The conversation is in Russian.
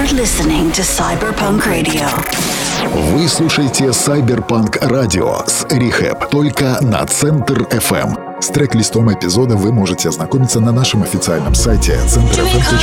You're listening to Cyberpunk Radio. Вы слушаете Cyberpunk Radio с Rehab только на Центр FM. С трек-листом эпизода вы можете ознакомиться на нашем официальном сайте centerfm.ru.